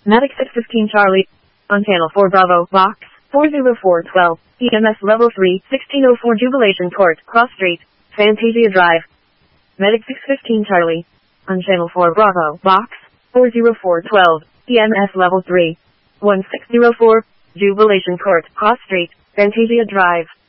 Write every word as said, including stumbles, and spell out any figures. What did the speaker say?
Medic six fifteen Charlie. On channel four Bravo, box four zero four one two, E M S level three, sixteen oh four Jubilation Court, Cross Street, Fantasia Drive. Medic six fifteen Charlie. On channel four Bravo, box four zero four one two, E M S level three, one six zero four, Jubilation Court, Cross Street, Fantasia Drive.